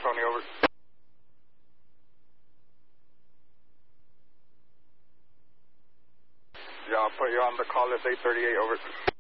Tony, over. Yeah, I'll put you on the call list 838, over.